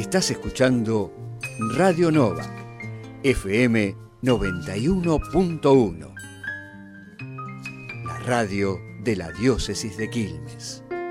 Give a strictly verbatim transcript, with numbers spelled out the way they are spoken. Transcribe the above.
Estás escuchando Radio Nova, F M noventa y uno punto uno. La radio de la diócesis de Quilmes.